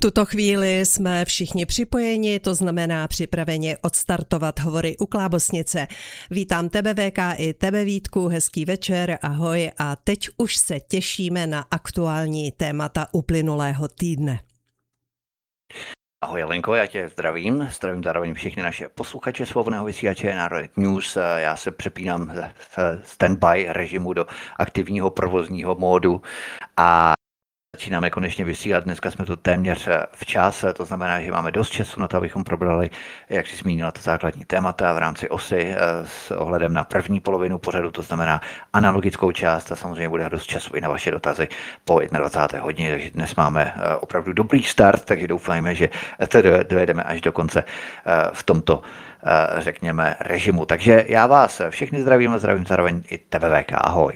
tuto chvíli jsme všichni připojeni, to znamená připraveni odstartovat hovory u Klábosnice. Vítám tebe VK i tebe Vítku, hezký večer, ahoj a teď už se těšíme na aktuální témata uplynulého týdne. Ahoj Jelenko, já tě zdravím zároveň všechny naše posluchače Svobodného vysílače Národek News. Já se přepínám v standby režimu do aktivního provozního módu a začínáme konečně vysílat. Dneska jsme tu téměř včas, to znamená, že máme dost času na to, abychom probrali, jak jsi zmínila, ta základní témata v rámci osy s ohledem na první polovinu pořadu, to znamená analogickou část a samozřejmě bude dost času i na vaše dotazy po 21. hodině, takže dnes máme opravdu dobrý start, takže doufáme, že to dojedeme až do konce v tomto řekněme režimu. Takže já vás všechny zdravím a zdravím zároveň i tebe VK, ahoj.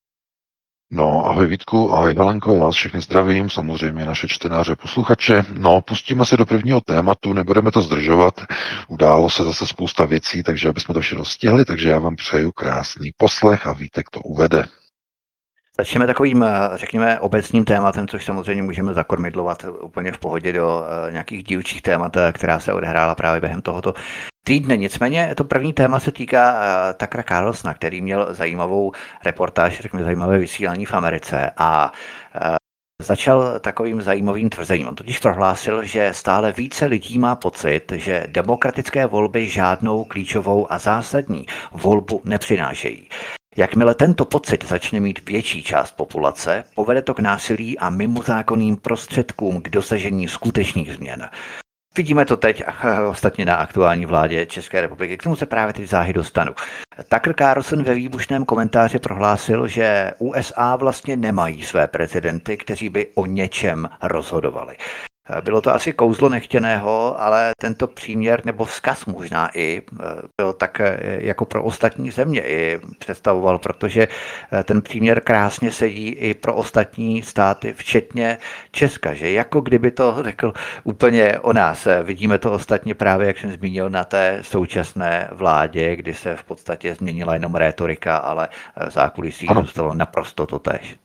No, ahoj Vítku, ahoj Helenko, já vás všechny zdravím, samozřejmě naše čtenáře, posluchače. No, pustíme se do prvního tématu, nebudeme to zdržovat, událo se zase spousta věcí, takže aby jsme to všechno stihli, takže já vám přeju krásný poslech a Vítek to uvede. Začneme takovým, řekněme, obecným tématem, což samozřejmě můžeme zakormidlovat úplně v pohodě do nějakých dílčích témat, která se odehrála právě během tohoto týdne. Nicméně to první téma se týká Tuckera Carlsona, který měl zajímavou reportáž, řekněme zajímavé vysílání v Americe a začal takovým zajímavým tvrzením. On totiž prohlásil, že stále více lidí má pocit, že demokratické volby žádnou klíčovou a zásadní volbu nepřinášejí. Jakmile tento pocit začne mít větší část populace, povede to k násilí a mimozákonným prostředkům k dosažení skutečných změn. Vidíme to teď ostatně na aktuální vládě České republiky, k tomu se právě teď záhy dostanu. Tucker Carlson ve výbušném komentáři prohlásil, že USA vlastně nemají své prezidenty, kteří by o něčem rozhodovali. Bylo to asi kouzlo nechtěného, ale tento příměr nebo vzkaz možná i byl tak jako pro ostatní země i představoval, protože ten příměr krásně sedí i pro ostatní státy, včetně Česka, že jako kdyby to řekl úplně o nás. Vidíme to ostatně právě, jak jsem zmínil, na té současné vládě, kdy se v podstatě změnila jenom rétorika, ale zákulisí zůstalo naprosto totéž.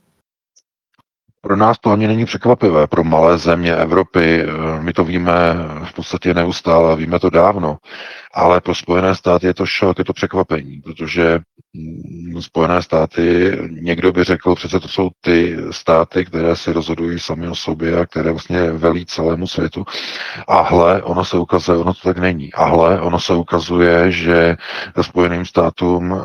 Pro nás to ani není překvapivé, pro malé země Evropy, my to víme v podstatě neustále, víme to dávno, ale pro Spojené státy je to šok, je to překvapení, protože Spojené státy, někdo by řekl, přece to jsou ty státy, které si rozhodují sami o sobě a které vlastně velí celému světu. A hle, ono se ukazuje, ono to tak není. A hle, ono se ukazuje, že Spojeným státům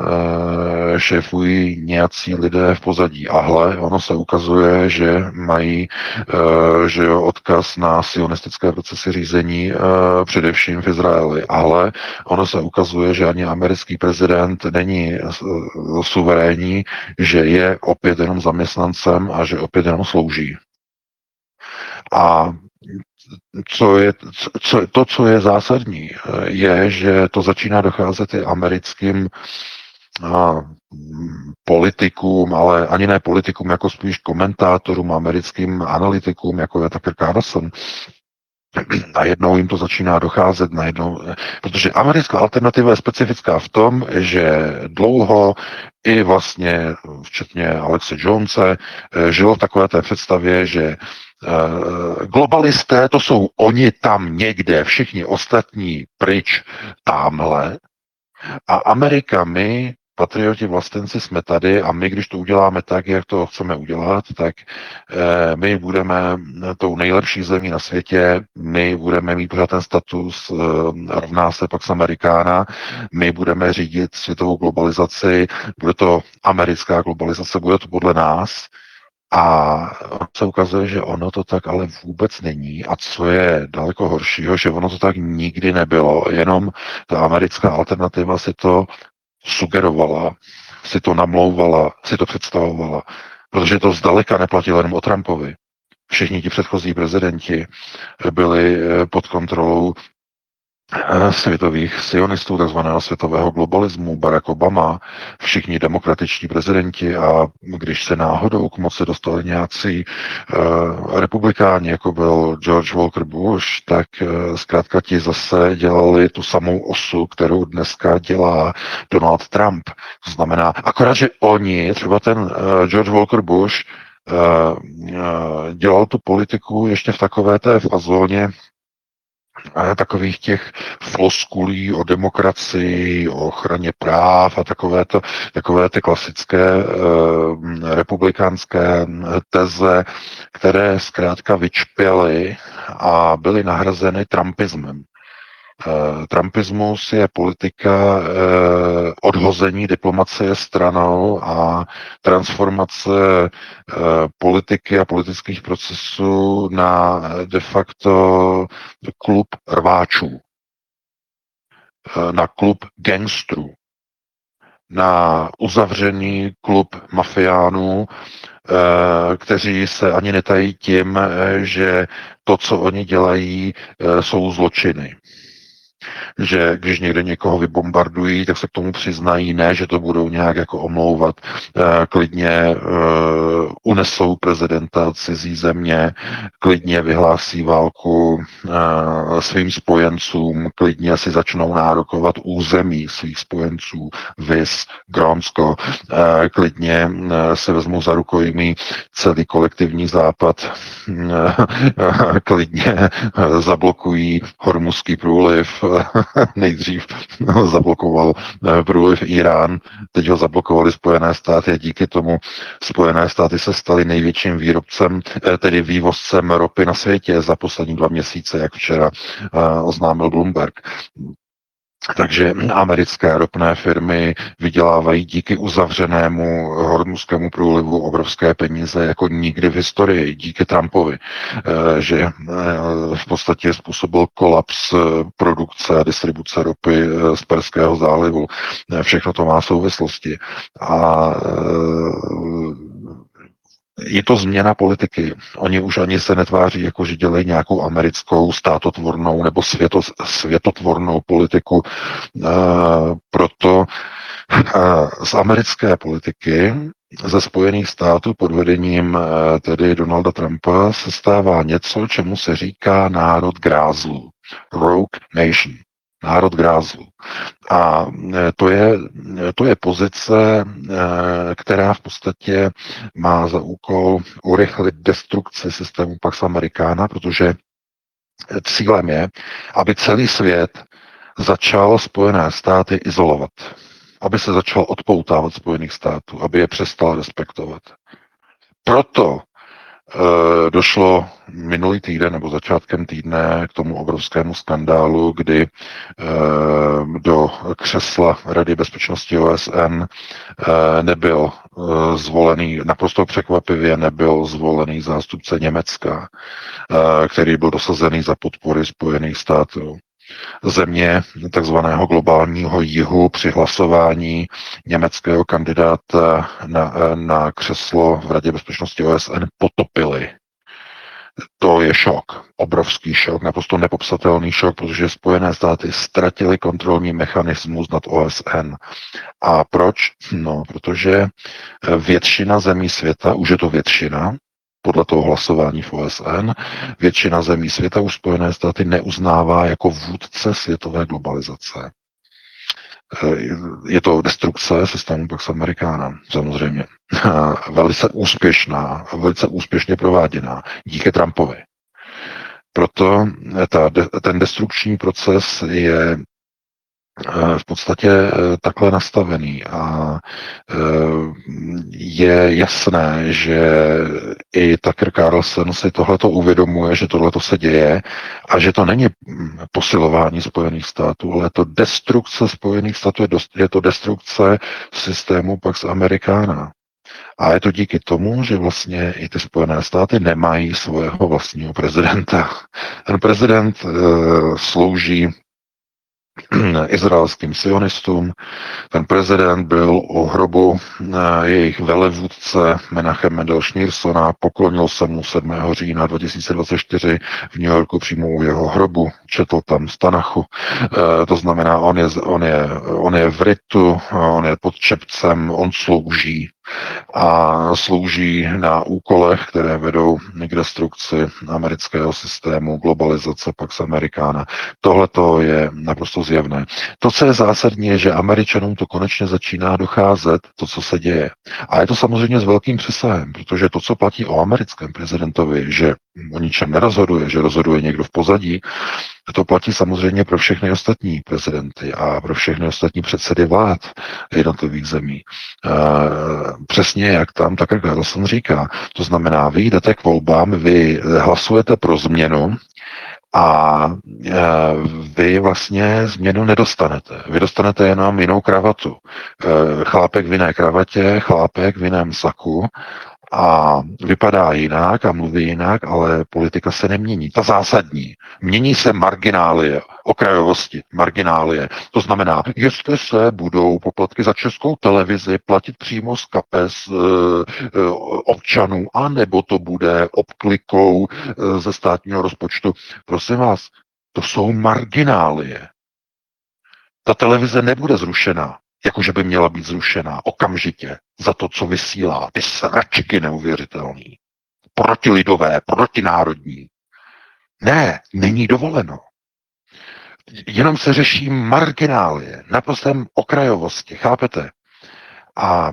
šéfují nějací lidé v pozadí. A hle, ono se ukazuje, že mají že odkaz na sionistické procesy řízení především v Izraeli. Ale ono se ukazuje, že ani americký prezident není suverénní, že je opět jenom zaměstnancem a že opět jenom slouží. A co je zásadní, je, že to začíná docházet i americkým politikům, ale ani ne politikům, jako spíš komentátorům, americkým analytikům, jako je Tucker Carlson. Najednou jim to začíná docházet, protože americká alternativa je specifická v tom, že dlouho i vlastně, včetně Alexe Jonese, žilo v takové té představě, že globalisté to jsou oni tam někde, všichni ostatní pryč tamhle a Amerika, my patrioti, vlastenci jsme tady a my, když to uděláme tak, jak to chceme udělat, tak my budeme tou nejlepší zemí na světě, my budeme mít pořád ten status, rovná se pak s Amerikána, my budeme řídit světovou globalizaci, bude to americká globalizace, bude to podle nás. A se ukazuje, že ono to tak ale vůbec není. A co je daleko horšího, že ono to tak nikdy nebylo, jenom ta americká alternativa si to sugerovala, si to namlouvala, si to představovala, protože to zdaleka neplatilo jenom o Trumpovi. Všichni ti předchozí prezidenti byli pod kontrolou světových sionistů, takzvaného světového globalismu, Barack Obama, všichni demokratičtí prezidenti a když se náhodou k moci dostali nějací republikáni, jako byl George Walker Bush, tak zkrátka ti zase dělali tu samou osu, kterou dneska dělá Donald Trump. To znamená, akorát, že oni, třeba ten George Walker Bush, dělal tu politiku ještě v takové té fazóně takových těch floskulí o demokracii, o ochraně práv a takové ty klasické republikánské teze, které zkrátka vyčpěly a byly nahrazeny trumpismem. Trumpismus je politika odhození diplomacie stranou a transformace politiky a politických procesů na de facto klub rváčů, na klub gangstrů, na uzavřený klub mafiánů, kteří se ani netají tím, že to, co oni dělají, jsou zločiny. Že když někde někoho vybombardují, tak se k tomu přiznají, ne, že to budou nějak jako omlouvat, klidně unesou prezidenta cizí země, klidně vyhlásí válku svým spojencům, klidně si začnou nárokovat území svých spojenců, viz Grónsko, klidně se vezmou za rukojmí celý kolektivní západ, klidně zablokují Hormuzský průliv, nejdřív zablokoval průliv Irán, teď ho zablokovali Spojené státy a díky tomu Spojené státy se staly největším výrobcem, tedy vývozcem ropy na světě za poslední 2 měsíce, jak včera oznámil Bloomberg. Takže americké ropné firmy vydělávají díky uzavřenému Hormuzskému průlivu obrovské peníze jako nikdy v historii, díky Trumpovi, že v podstatě způsobil kolaps produkce a distribuce ropy z Perského zálivu. Všechno to má souvislosti. A je to změna politiky. Oni už ani se netváří, jako že dělají nějakou americkou státotvornou nebo světotvornou politiku. Proto z americké politiky ze Spojených států pod vedením tedy Donalda Trumpa se stává něco, čemu se říká národ grázlů. Rogue Nation. Národ grázlů. A to je pozice, která v podstatě má za úkol urychlit destrukci systému Pax Americana, protože cílem je, aby celý svět začal Spojené státy izolovat. Aby se začal odpoutávat Spojených států, aby je přestal respektovat. Proto došlo minulý týden nebo začátkem týdne k tomu obrovskému skandálu, kdy do křesla Rady bezpečnosti OSN nebyl zvolený, naprosto překvapivě nebyl zvolený zástupce Německa, který byl dosazený za podpory Spojených států. Země takzvaného globálního jihu při hlasování německého kandidáta na křeslo v Radě bezpečnosti OSN potopili. To je šok, obrovský šok, naprosto nepopsatelný šok, protože Spojené státy ztratily kontrolní mechanismus nad OSN. A proč? No, protože většina zemí světa, už je to většina, podle toho hlasování v OSN, většina zemí světa už Spojené státy neuznává jako vůdce světové globalizace. Je to destrukce systému Pax Americana, samozřejmě. Velice úspěšná, velice úspěšně prováděná díky Trumpovi. Proto ten destrukční proces je v podstatě takhle nastavený a je jasné, že i Tucker Carlson si tohleto uvědomuje, že tohleto se děje a že to není posilování Spojených států, ale je to destrukce Spojených států, je to destrukce systému Pax Americana. A je to díky tomu, že vlastně i ty Spojené státy nemají svého vlastního prezidenta. Ten prezident slouží izraelským sionistům. Ten prezident byl u hrobu jejich velevůdce Menachem Mendel Schneersona, poklonil se mu 7. října 2024 v New Yorku přímo u jeho hrobu, četl tam z Tanachu. To znamená, on je v ritu, on je pod čepcem, on slouží a slouží na úkolech, které vedou k destrukci amerického systému, globalizace Pax Americana. Tohle to je naprosto zjevné. To, co je zásadní, je, že Američanům to konečně začíná docházet, to, co se děje. A je to samozřejmě s velkým přesahem, protože to, co platí o americkém prezidentovi, že o ničem nerozhoduje, že rozhoduje někdo v pozadí, to platí samozřejmě pro všechny ostatní prezidenty a pro všechny ostatní předsedy vlád jednotlivých zemí. Přesně jak tam Tucker Carlson říká. To znamená, vy jdete k volbám, vy hlasujete pro změnu a vy vlastně změnu nedostanete. Vy dostanete jenom jinou kravatu. Chlápek v jiné kravatě, chlápek v jiném saku a vypadá jinak a mluví jinak, ale politika se nemění. Ta zásadní. Mění se marginálie, okrajovosti, marginálie. To znamená, jestli se budou poplatky za Českou televizi platit přímo z kapes občanů, anebo to bude obklikou ze státního rozpočtu. Prosím vás, to jsou marginálie. Ta televize nebude zrušena, jakože by měla být zrušená okamžitě za to, co vysílá. Ty sračky neuvěřitelný. Protilidové, protinárodní. Ne, není dovoleno. Jenom se řeší marginálie, naprostém okrajovosti, chápete? A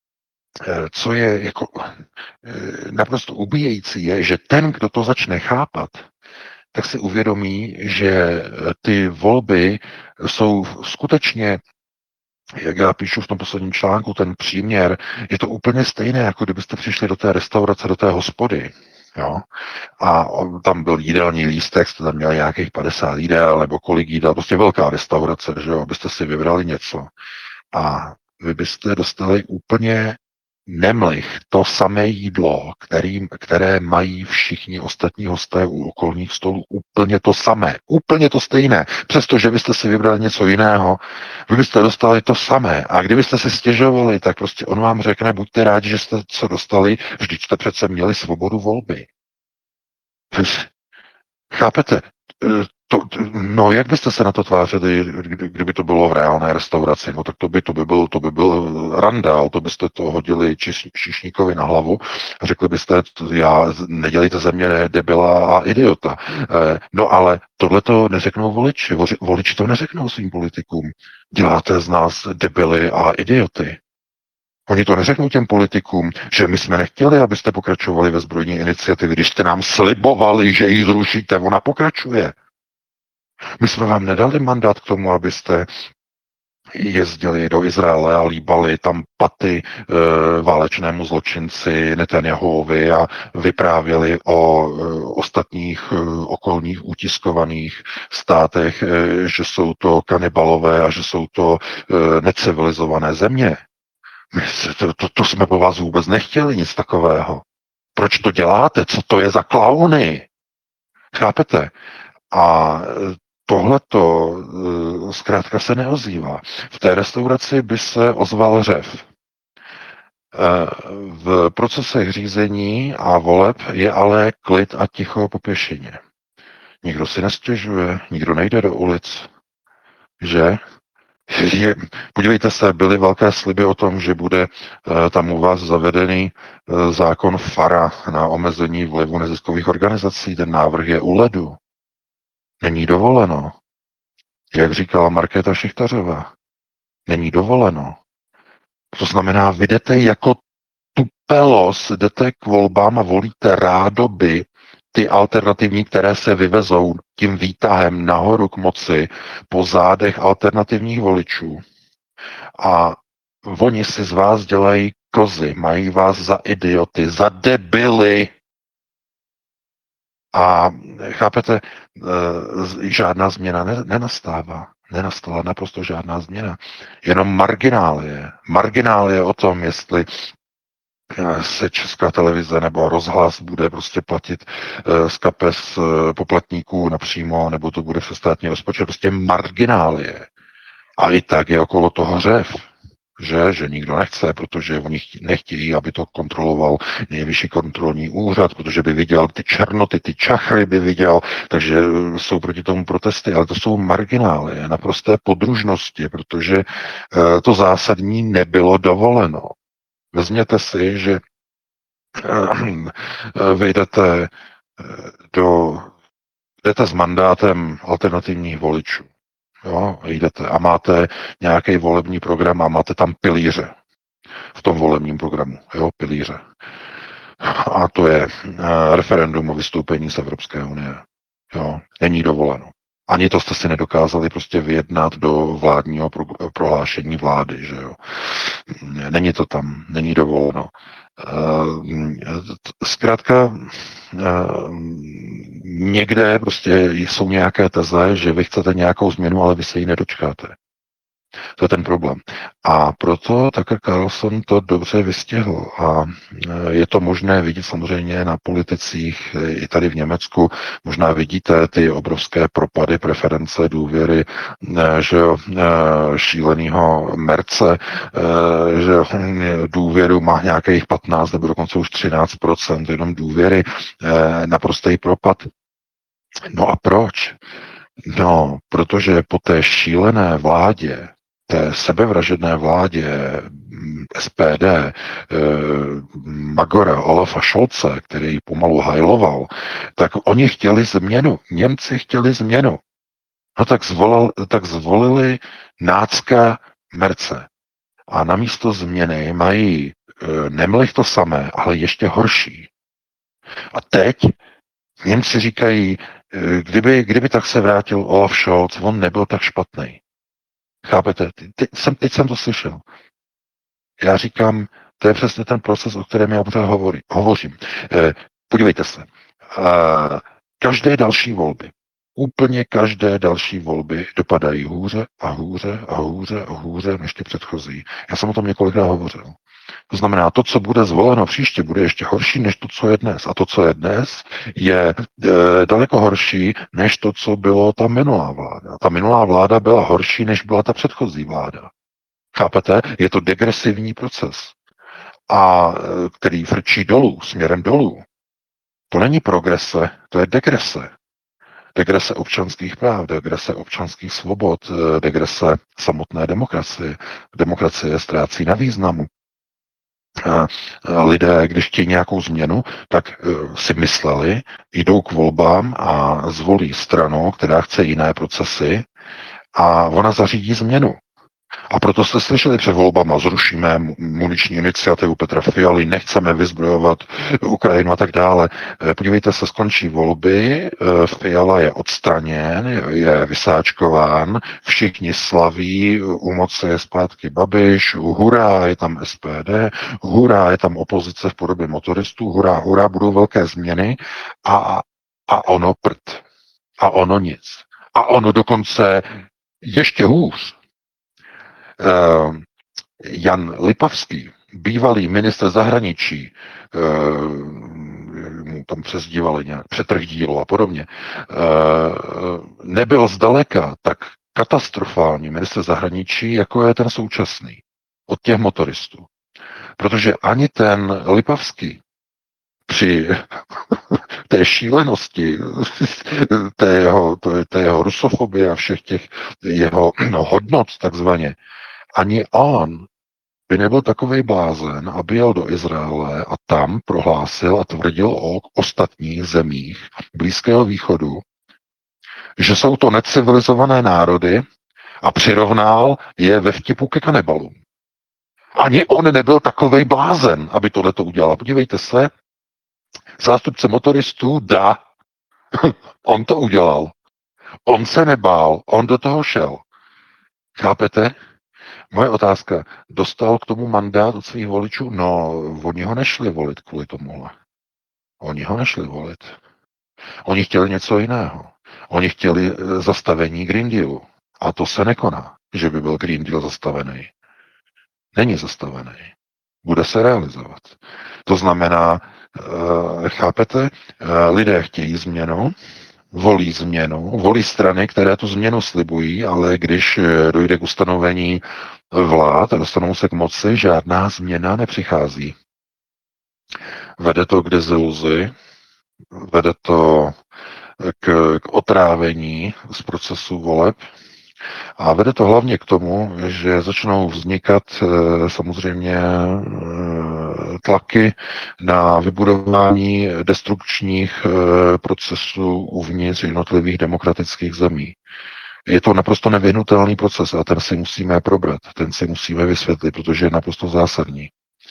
co je jako naprosto ubíjející, je, že ten, kdo to začne chápat, tak si uvědomí, že ty volby jsou skutečně, jak já píšu v tom posledním článku, ten příměr, je to úplně stejné, jako kdybyste přišli do té restaurace, do té hospody. Jo? A tam byl jídelní lístek, jste tam měli nějakých 50 jídel, nebo kolik jídel, prostě velká restaurace, že jo, abyste si vybrali něco. A vy byste dostali úplně nemlich to samé jídlo, které mají všichni ostatní hosté u okolních stolů. Úplně to samé, úplně to stejné. Přestože byste si vybrali něco jiného, vy byste dostali to samé. A kdybyste si stěžovali, tak prostě on vám řekne, buďte rádi, že jste co dostali, vždyť jste přece měli svobodu volby. Chápete? No, jak byste se na to tvářili, kdyby to bylo v reálné restauraci? No, tak to by byl randál, to byste to hodili Šišníkovi na hlavu a řekli byste, nedělejte ze mě debila a idiota. No, ale tohle to neřeknou voliči. Voliči to neřeknou svým politikům. Děláte z nás debily a idioty. Oni to neřeknou těm politikům, že my jsme nechtěli, abyste pokračovali ve zbrojní iniciativě, když jste nám slibovali, že ji zrušíte, ona pokračuje. My jsme vám nedali mandát k tomu, abyste jezdili do Izraele a líbali tam paty válečnému zločinci Netanyahuovi a vyprávěli o ostatních okolních utiskovaných státech, že jsou to kanibalové a že jsou to necivilizované země. To jsme po vás vůbec nechtěli, nic takového. Proč to děláte? Co to je za klauny? Chápete? A tohleto zkrátka se neozývá. V té restauraci by se ozval řev. V procesech řízení a voleb je ale klid a ticho po pěšině. Nikdo si nestěžuje, nikdo nejde do ulic. Že? Podívejte se, byly velké sliby o tom, že bude tam u vás zavedený zákon FARA na omezení vlivu neziskových organizací. Ten návrh je u ledu. Není dovoleno. Jak říkala Markéta Šichtařová. Není dovoleno. To znamená, vy jdete jako tupelos, jdete k volbám a volíte rádoby ty alternativní, které se vyvezou tím výtahem nahoru k moci po zádech alternativních voličů. A oni si z vás dělají kozy, mají vás za idioty, za debily. A chápete, žádná změna nenastává. Nenastala naprosto žádná změna. Jenom marginálie. Marginálie o tom, jestli se Česká televize nebo rozhlas bude prostě platit z kapes poplatníků napřímo, nebo to bude přes státní rozpočet, prostě marginálie. A i tak je okolo toho řev, že nikdo nechce, protože oni nechtějí, aby to kontroloval nejvyšší kontrolní úřad, protože by viděl ty černoty, ty čachry by viděl, takže jsou proti tomu protesty, ale to jsou marginálie, naprosté podružnosti, protože to zásadní nebylo dovoleno. Vezměte si, že vejdete jdete s mandátem alternativních voličů. Jo, jdete a máte nějaký volební program a máte tam pilíře v tom volebním programu. Jo, pilíře. A to je referendum o vystoupení z Evropské unie. Jo, není dovoleno. Ani to jste si nedokázali prostě vyjednat do vládního prohlášení vlády, že jo. Není to tam, není dovoleno. Zkrátka někde prostě jsou nějaké teze, že vy chcete nějakou změnu, ale vy se ji nedočkáte. To je ten problém. A proto Tucker Carlson to dobře vystihl. A je to možné vidět samozřejmě na politicích i tady v Německu. Možná vidíte ty obrovské propady preference důvěry, že šílenýho Merce, že důvěru má nějakých 15 nebo dokonce už 13%, jenom důvěry, naprostý propad. No a proč? No, protože po té šílené vládě, té sebevražedné vládě SPD, Magora, Olafa Scholze, který pomalu hajloval, tak oni chtěli změnu. Němci chtěli změnu. No tak zvolili nácka Merce. A namísto změny mají nemlich to samé, ale ještě horší. A teď Němci říkají, kdyby tak se vrátil Olaf Scholz, on nebyl tak špatný. Chápete? Teď jsem to slyšel. Já říkám, to je přesně ten proces, o kterém já pořád hovořím. Podívejte se. Každé další volby, úplně každé další volby dopadají hůře a hůře a hůře a hůře než ty předchozí. Já jsem o tom několikrát hovořil. To znamená, to, co bude zvoleno příště, bude ještě horší než to, co je dnes. A to, co je dnes, je daleko horší než to, co bylo ta minulá vláda. Ta minulá vláda byla horší, než byla ta předchozí vláda. Chápete? Je to degresivní proces, a který frčí dolů, směrem dolů. To není progrese, to je degrese. Degrese občanských práv, degrese občanských svobod, degrese samotné demokracie. Demokracie ztrácí na významu. Lidé, když chtějí nějakou změnu, tak si mysleli, jdou k volbám a zvolí stranu, která chce jiné procesy a ona zařídí změnu. A proto jste slyšeli před volbama, zrušíme muniční iniciativu Petra Fialy, nechceme vyzbrojovat Ukrajinu a tak dále. Podívejte se, skončí volby, Fiala je odstraněn, je vysáčkován, všichni slaví, u moci je zpátky Babiš, hurá, je tam SPD, hurá, je tam opozice v podobě motoristů, hurá, hurá, budou velké změny a ono prd. A ono nic. A ono dokonce ještě hůř. Jan Lipavský, bývalý ministr zahraničí, mu tam přezdívali nějak přetrhdílo a podobně, nebyl zdaleka tak katastrofální ministr zahraničí, jako je ten současný od těch motoristů. Protože ani ten Lipavský při té šílenosti, té jeho rusofobie a všech těch jeho hodnot takzvaně, ani on by nebyl takovej blázen, aby jel do Izraele a tam prohlásil a tvrdil o ostatních zemích Blízkého východu, že jsou to necivilizované národy a přirovnal je ve vtipu ke kanibalům. Ani on nebyl takovej blázen, aby tohleto udělal. Podívejte se, zástupce motoristů, on to udělal. On se nebál, on do toho šel. Chápete? Moje otázka, dostal k tomu mandát od svých voličů? No, oni ho nešli volit kvůli tomuhle. Oni ho nešli volit. Oni chtěli něco jiného. Oni chtěli zastavení Green Dealu. A to se nekoná, že by byl Green Deal zastavený. Není zastavený. Bude se realizovat. To znamená, chápete, lidé chtějí změnu, volí strany, které tu změnu slibují, ale když dojde k ustanovení vlád a dostanou se k moci, žádná změna nepřichází. Vede to k deziluzi, vede to k otrávení z procesu voleb a vede to hlavně k tomu, že začnou vznikat samozřejmě tlaky na vybudování destrukčních procesů uvnitř jednotlivých demokratických zemí. Je to naprosto nevyhnutelný proces a ten si musíme probrat, ten si musíme vysvětlit, protože je naprosto zásadní.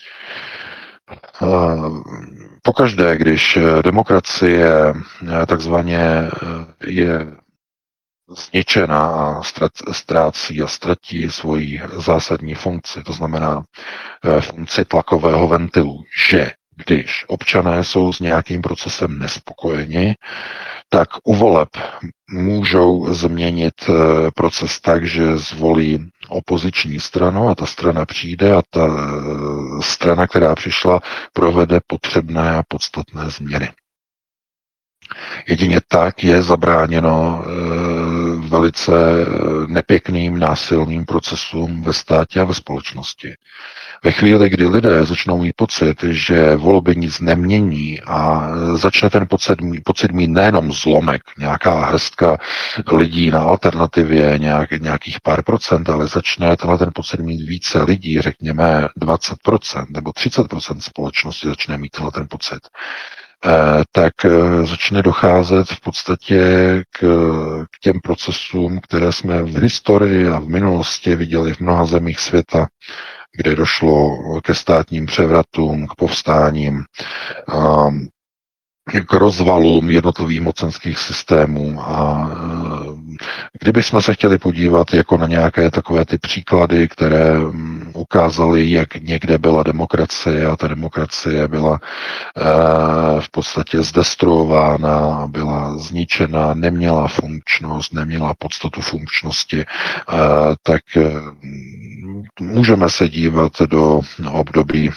Pokaždé, když demokracie takzvaně je zničena a ztrácí a ztratí svoji zásadní funkci, to znamená funkci tlakového ventilu, že když občané jsou s nějakým procesem nespokojeni, tak u voleb můžou změnit proces tak, že zvolí opoziční stranu a ta strana přijde a ta strana, která přišla, provede potřebné a podstatné změny. Jedině tak je zabráněno velice nepěkným násilným procesům ve státě a ve společnosti. Ve chvíli, kdy lidé začnou mít pocit, že volby nic nemění a začne ten pocit mít nejenom zlomek, nějaká hrstka lidí na alternativě, nějakých pár procent, ale začne ten pocit mít více lidí, řekněme 20% nebo 30% společnosti začne mít ten pocit, tak začne docházet v podstatě k těm procesům, které jsme v historii a v minulosti viděli v mnoha zemích světa, kde došlo ke státním převratům, k povstáním, k rozvalům jednotlivých mocenských systémů. A kdybychom se chtěli podívat jako na nějaké takové ty příklady, které ukázaly, jak někde byla demokracie a ta demokracie byla v podstatě zdestruována, byla zničena, neměla funkčnost, neměla podstatu funkčnosti, tak můžeme se dívat do období,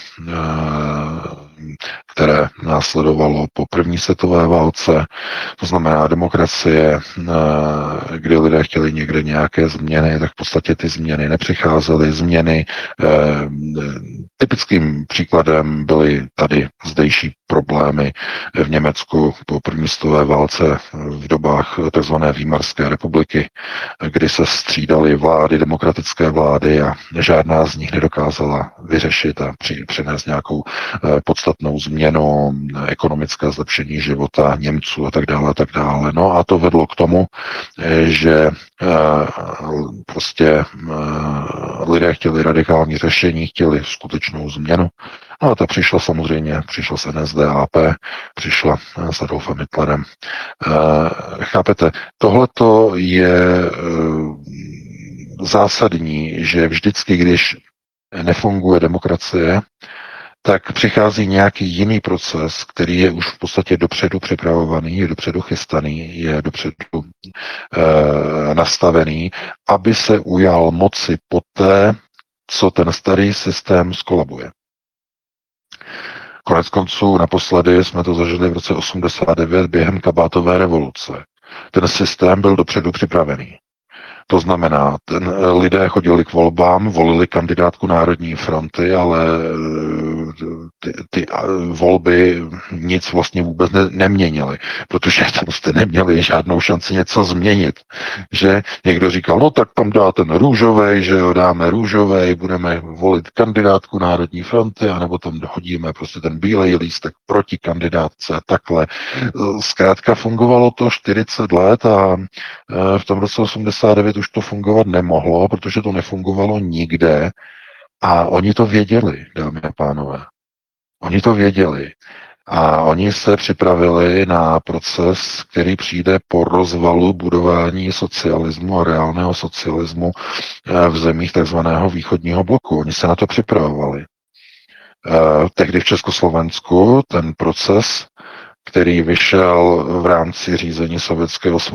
které následovalo po první světové válce, to znamená demokracie, kdy lidé chtěli někde nějaké změny, tak v podstatě ty změny nepřicházely. Změny typickým příkladem byly tady zdejší problémy v Německu po první světové válce v dobách tzv. Výmarské republiky, kdy se střídaly vlády, demokratické vlády a žádná z nich nedokázala vyřešit a přinést nějakou podstatnou změnu, ekonomické zlepšení života Němců a tak dále a tak dále. No a to vedlo k tomu, že prostě lidé chtěli radikální řešení, chtěli skutečnou změnu. No a ta přišla samozřejmě, přišla s NSDAP, přišla s Adolfem Hitlerem. Chápete, tohleto je zásadní, že vždycky, když nefunguje demokracie, tak přichází nějaký jiný proces, který je už v podstatě dopředu připravovaný, je dopředu chystaný, je dopředu nastavený, aby se ujal moci poté, co ten starý systém skolabuje. Konec konců naposledy jsme to zažili v roce 89 během kabátové revoluce. Ten systém byl dopředu připravený. To znamená, lidé chodili k volbám, volili kandidátku Národní fronty, ale ty volby nic vlastně vůbec neměnily, protože tam jste neměli žádnou šanci něco změnit. Že někdo říkal, no tak tam dá ten růžovej, že jo, dáme růžovej, budeme volit kandidátku Národní fronty, anebo tam hodíme prostě ten bílej lístek proti kandidátce, takhle. Zkrátka fungovalo to 40 let a v tom roce 89 už to fungovat nemohlo, protože to nefungovalo nikde a oni to věděli, dámy a pánové. Oni to věděli a oni se připravili na proces, který přijde po rozvalu budování socialismu a reálného socialismu v zemích takzvaného východního bloku. Oni se na to připravovali. Tehdy v Československu ten proces, který vyšel v rámci řízení Sovětského svazu,